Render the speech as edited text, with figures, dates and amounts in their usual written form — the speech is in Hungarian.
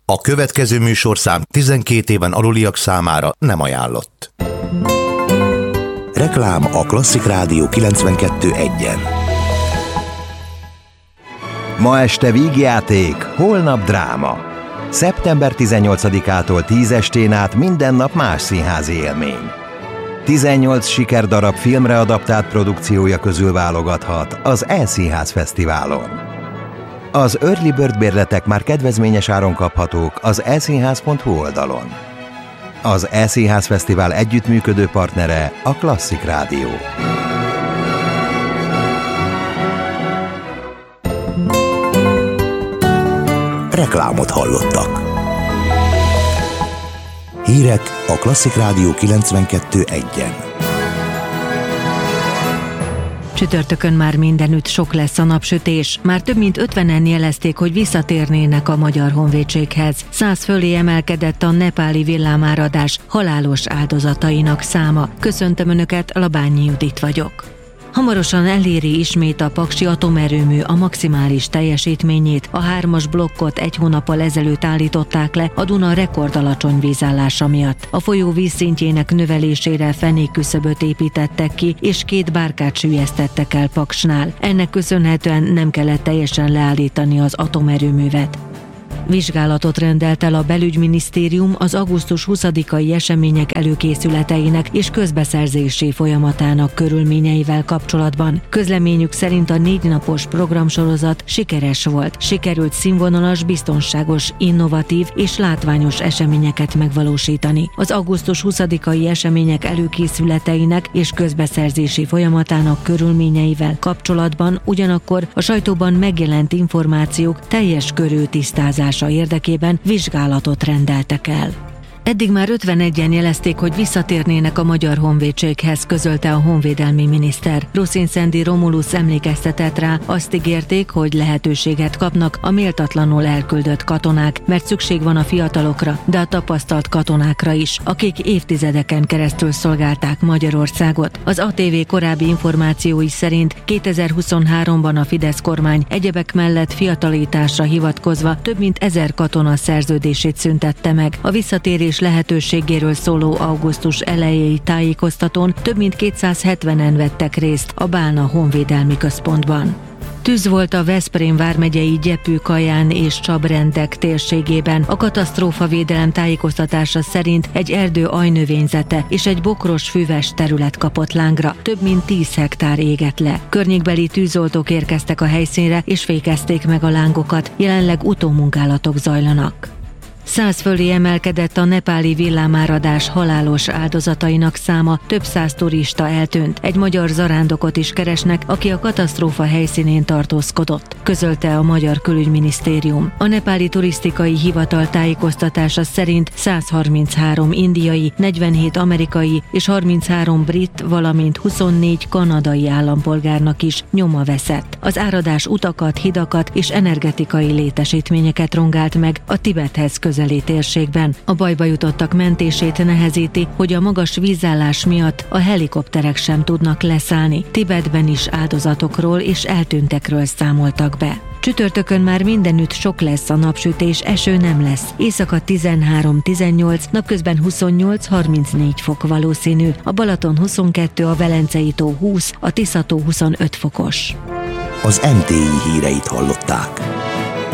A következő műsorszám 12 éven aluliak számára nem ajánlott. Reklám a Klasszik Rádió 92.1-en. Ma este vígjáték, holnap dráma. Szeptember 18-ától 10 estén át minden nap más színházi élmény. 18 sikerdarab filmre adaptált produkciója közül válogathat az E-Színház Fesztiválon. Az Early Bird bérletek már kedvezményes áron kaphatók az eszínház.hu oldalon. Az E-Színház Fesztivál együttműködő partnere a Klasszik Rádió. Reklámot hallottak. Hírek a Klasszik Rádió 92.1-en. Csütörtökön már mindenütt sok lesz a napsütés. Már több mint 50-en jelezték, hogy visszatérnének a Magyar Honvédséghez. 100 fölé emelkedett a nepáli villámáradás halálos áldozatainak száma. Köszöntöm Önöket, Labányi Judit vagyok. Hamarosan eléri ismét a paksi atomerőmű a maximális teljesítményét. A 3-as blokkot 1 hónappal ezelőtt állították le a Duna rekordalacsony vízállása miatt. A folyó vízszintjének növelésére fenékküszöböt építettek ki, és 2 bárkát süllyesztettek el Paksnál. Ennek köszönhetően nem kellett teljesen leállítani az atomerőművet. Vizsgálatot rendelt el a Belügyminisztérium az augusztus 20-ai események előkészületeinek és közbeszerzési folyamatának körülményeivel kapcsolatban. Közleményük szerint a 4 napos programsorozat sikeres volt. Sikerült színvonalas, biztonságos, innovatív és látványos eseményeket megvalósítani. Az augusztus 20-ai események előkészületeinek és közbeszerzési folyamatának körülményeivel kapcsolatban ugyanakkor a sajtóban megjelent információk teljes körű tisztázása érdekében vizsgálatot rendeltek el. Eddig már 51-en jelezték, hogy visszatérnének a Magyar Honvédséghez, közölte a honvédelmi miniszter. Ruszin Szendi Romulus emlékeztetett rá, azt ígérték, hogy lehetőséget kapnak a méltatlanul elküldött katonák, mert szükség van a fiatalokra, de a tapasztalt katonákra is, akik évtizedeken keresztül szolgálták Magyarországot. Az ATV korábbi információi szerint 2023-ban a Fidesz kormány egyebek mellett fiatalításra hivatkozva több mint 1000 katona szerződését szüntette meg. A visszatérés lehetőségéről szóló augusztus elejéi tájékoztatón több mint 270-en vettek részt a Bálna Honvédelmi Központban. Tűz volt a Veszprém vármegyei Gyepű-Kaján és Csabrendek térségében. A katasztrófavédelem tájékoztatása szerint egy erdő ajnövényzete és egy bokros füves terület kapott lángra. Több mint 10 hektár égett le. Környékbeli tűzoltók érkeztek a helyszínre és fékezték meg a lángokat. Jelenleg utómunkálatok zajlanak. 100 fölé emelkedett a nepáli villámáradás halálos áldozatainak száma, több 100 turista eltűnt. Egy magyar zarándokot is keresnek, aki a katasztrófa helyszínén tartózkodott, közölte a Magyar Külügyminisztérium. A nepáli turisztikai hivatal tájékoztatása szerint 133 indiai, 47 amerikai és 33 brit, valamint 24 kanadai állampolgárnak is nyoma veszett. Az áradás utakat, hidakat és energetikai létesítményeket rongált meg a Tibethez közeli térségben. A bajba jutottak mentését nehezíti, hogy a magas vízállás miatt a helikopterek sem tudnak leszállni. Tibetben is áldozatokról és eltűntekről számoltak be. Csütörtökön már mindenütt sok lesz a napsütés, eső nem lesz. Éjszaka 13-18, napközben 28-34 fok valószínű. A Balaton 22, a Velencei tó 20, a Tisza tó 25 fokos. Az MTI híreit hallották.